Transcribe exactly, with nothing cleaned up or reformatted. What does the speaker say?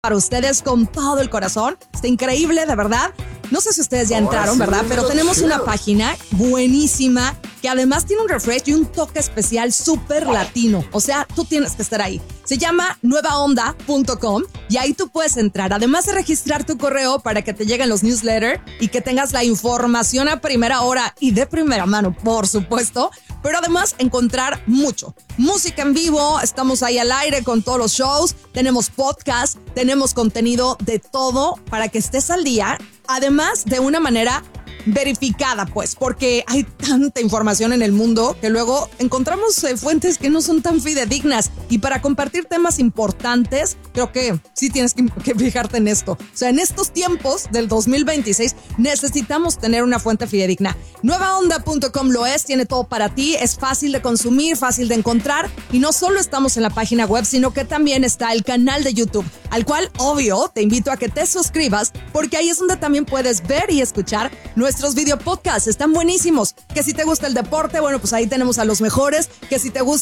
para ustedes con todo el corazón. Está increíble, de verdad. No sé si ustedes ya entraron, ¿verdad? Pero tenemos una página buenísima que además tiene un refresh y un toque especial súper latino. O sea, tú tienes que estar ahí. Se llama nueva onda punto com y ahí tú puedes entrar. Además de registrar tu correo para que te lleguen los newsletters y que tengas la información a primera hora y de primera mano, por supuesto. Pero además encontrar mucho. Música en vivo, estamos ahí al aire con todos los shows. Tenemos podcast, tenemos contenido de todo para que estés al día. Además de una manera verificada, pues, porque hay tanta información en el mundo que luego encontramos eh, fuentes que no son tan fidedignas. Y para compartir temas importantes, creo que sí tienes que, que fijarte en esto. O sea, en estos tiempos del dos mil veintiséis necesitamos tener una fuente fidedigna. nueva onda punto com lo es, tiene todo para ti, es fácil de consumir, fácil de encontrar. Y no solo estamos en la página web, sino que también está el canal de YouTube, al cual, obvio, te invito a que te suscribas, porque ahí es donde también puedes ver y escuchar nuestros video podcasts. Están buenísimos. Que si te gusta el deporte, bueno, pues ahí tenemos a los mejores. Que si te gusta